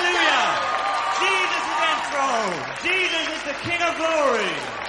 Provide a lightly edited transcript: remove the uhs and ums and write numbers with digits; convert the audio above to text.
Hallelujah! Jesus is enthroned. Jesus is the King of glory.